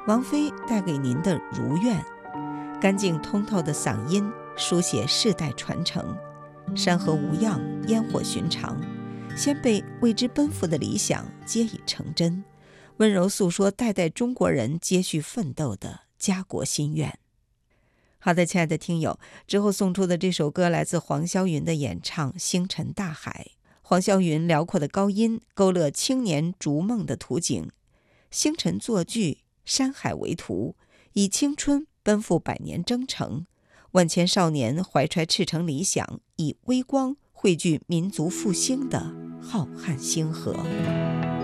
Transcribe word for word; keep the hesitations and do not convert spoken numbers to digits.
王菲带给您的如愿，干净通透的嗓音书写世代传承，山河无恙，烟火寻常，先辈为之奔赴的理想皆已成真，温柔诉说代代中国人接续奋斗的家国心愿。好的，亲爱的听友，之后送出的这首歌来自黄霄云的演唱《星辰大海》。黄霄云辽阔的高音勾勒青年逐梦的图景，星辰作句，山海为图，以青春奔赴百年征程，万千少年怀揣赤诚理想，以微光汇聚民族复兴的浩瀚星河。